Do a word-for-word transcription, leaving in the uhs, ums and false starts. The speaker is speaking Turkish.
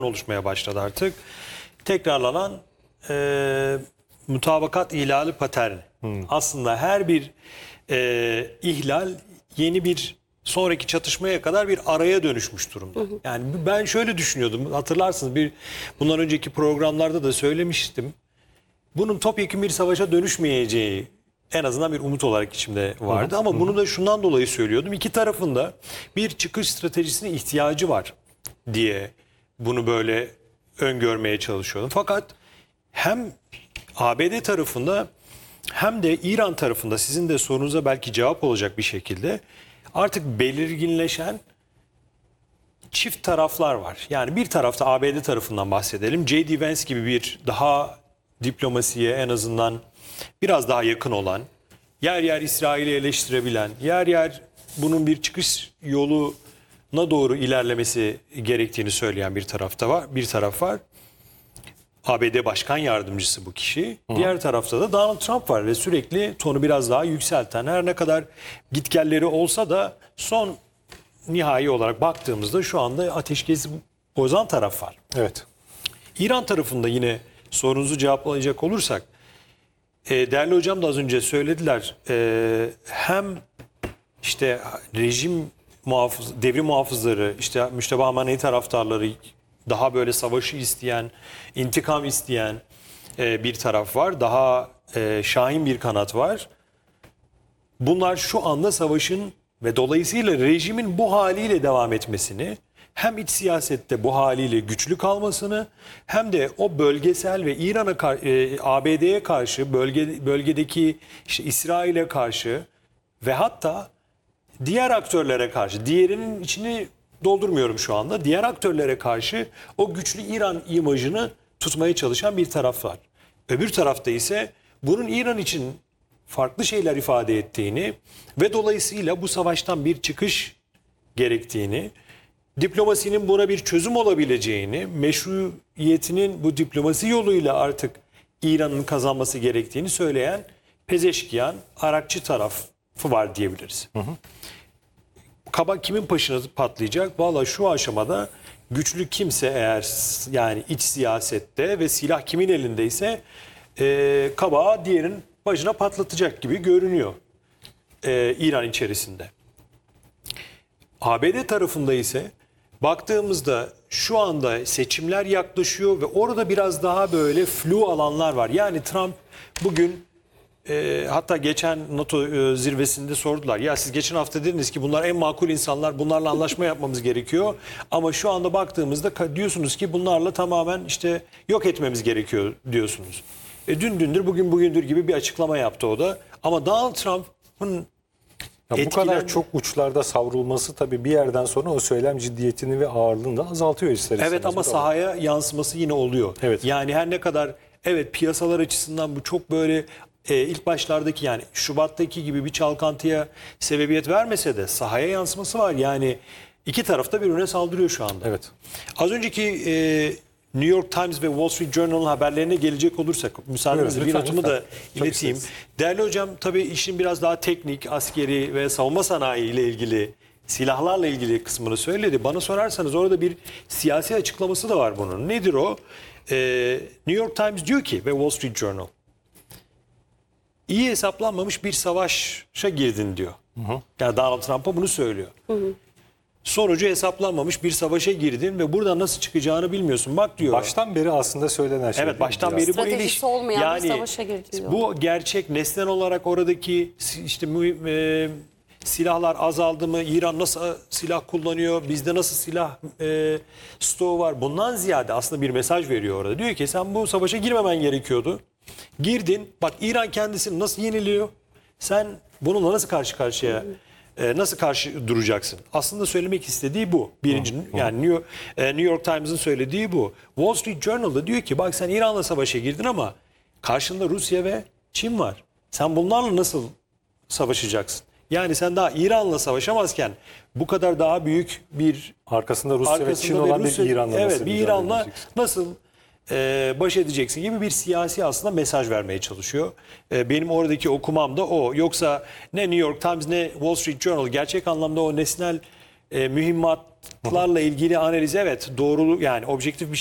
oluşmaya başladı artık. Tekrarlanan e, mutabakat ihlali paterni. Hmm. Aslında her bir e, ihlal yeni bir sonraki çatışmaya kadar bir araya dönüşmüş durumda. Hı hı. Yani ben şöyle düşünüyordum, hatırlarsınız, bir bundan önceki programlarda da söylemiştim. Bunun topyekun bir savaşa dönüşmeyeceği en azından bir umut olarak içimde vardı. Hı hı. Ama hı hı. bunu da şundan dolayı söylüyordum. İki tarafın da bir çıkış stratejisine ihtiyacı var diye bunu böyle öngörmeye çalışıyordum. Fakat hem A B D tarafında hem de İran tarafında, sizin de sorunuza belki cevap olacak bir şekilde, artık belirginleşen çift taraflar var. Yani bir tarafta A B D tarafından bahsedelim. J D Vance gibi bir daha diplomasiye en azından biraz daha yakın olan, yer yer İsrail'i eleştirebilen, yer yer bunun bir çıkış yoluna doğru ilerlemesi gerektiğini söyleyen bir tarafta var, bir taraf var. A B D Başkan Yardımcısı bu kişi. Hı. Diğer tarafta da Donald Trump var ve sürekli tonu biraz daha yükselten, her ne kadar gitgelleri olsa da son nihai olarak baktığımızda şu anda ateşkesi bozan taraf var. Evet. İran tarafında yine sorunuzu cevaplayacak olursak, e, değerli hocam da az önce söylediler, e, hem işte rejim muhafız, devrim muhafızları, işte Müştebah Hamaney taraftarları, daha böyle savaşı isteyen, intikam isteyen e, bir taraf var. Daha e, şahin bir kanat var. Bunlar şu anda savaşın ve dolayısıyla rejimin bu haliyle devam etmesini, hem iç siyasette bu haliyle güçlü kalmasını, hem de o bölgesel ve İran'a, e, A B D'ye karşı, bölge, bölgedeki işte İsrail'e karşı ve hatta diğer aktörlere karşı, diğerinin içini doldurmuyorum şu anda, diğer aktörlere karşı o güçlü İran imajını tutmaya çalışan bir taraf var. Öbür tarafta ise bunun İran için farklı şeyler ifade ettiğini ve dolayısıyla bu savaştan bir çıkış gerektiğini, diplomasinin buna bir çözüm olabileceğini, meşruiyetinin bu diplomasi yoluyla artık İran'ın kazanması gerektiğini söyleyen Pezeşkiyan, Arakçı tarafı var diyebiliriz. Hı hı. Kaba kimin başına patlayacak? Vallahi şu aşamada güçlü kimse, eğer yani iç siyasette ve silah kimin elindeyse e, kabağı diğerinin başına patlatacak gibi görünüyor e, İran içerisinde. A B D tarafında ise baktığımızda şu anda seçimler yaklaşıyor ve orada biraz daha böyle flu alanlar var. Yani Trump bugün, E, hatta geçen NATO e, zirvesinde sordular. Ya siz geçen hafta dediniz ki bunlar en makul insanlar, bunlarla anlaşma yapmamız gerekiyor. Ama şu anda baktığımızda diyorsunuz ki bunlarla tamamen işte yok etmemiz gerekiyor diyorsunuz. E, dün dündür, bugün bugündür gibi bir açıklama yaptı o da. Ama Donald Trump'ın ya bu kadar çok uçlarda savrulması tabii bir yerden sonra o söylem ciddiyetini ve ağırlığını da azaltıyor ister istemez. Evet, ama sahaya yansıması yine oluyor. Evet. Yani her ne kadar evet piyasalar açısından bu çok böyle e, ilk başlardaki, yani Şubat'taki gibi bir çalkantıya sebebiyet vermese de sahaya yansıması var. Yani iki tarafta birbirine saldırıyor şu anda. Evet. Az önceki e, New York Times ve Wall Street Journal'ın haberlerine gelecek olursak, müsaadenizle bir notumu da ileteyim. Değerli hocam, tabii işin biraz daha teknik, askeri ve savunma sanayi ile ilgili, silahlarla ilgili kısmını söyledi. Bana sorarsanız orada bir siyasi açıklaması da var bunun. Nedir o? Ee, New York Times diyor ki ve Wall Street Journal, iyi hesaplanmamış bir savaşa girdin diyor. Hı hı. Yani Donald Trump'a bunu söylüyor. Hı hı. Sonucu hesaplanmamış bir savaşa girdin ve buradan nasıl çıkacağını bilmiyorsun. Bak diyor. Baştan beri aslında söylenen şey. Evet, baştan beri bu iliş. olmayan yani, bir savaşa girdin diyor. Bu gerçek, nesnel olarak oradaki işte e, silahlar azaldı mı? İran nasıl silah kullanıyor? Bizde nasıl silah e, stoğu var? Bundan ziyade aslında bir mesaj veriyor orada. Diyor ki sen bu savaşa girmemen gerekiyordu. Girdin. Bak, İran kendisini nasıl yeniliyor? Sen bununla nasıl karşı karşıya, e, nasıl karşı duracaksın? Aslında söylemek istediği bu. Birinci, yani New York, e, New York Times'ın söylediği bu. Wall Street Journal'da diyor ki bak, sen İran'la savaşa girdin ama karşında Rusya ve Çin var. Sen bunlarla nasıl savaşacaksın? Yani sen daha İran'la savaşamazken bu kadar daha büyük bir arkasında Rusya arkasında ve Çin olan Rusya, bir İran'la evet, nasıl bir İran'la nasıl e, baş edeceksin gibi bir siyasi aslında mesaj vermeye çalışıyor. E, benim oradaki okumam da o. Yoksa ne New York Times ne Wall Street Journal gerçek anlamda o nesnel e, mühimmatlarla ilgili analiz evet doğru yani objektif bir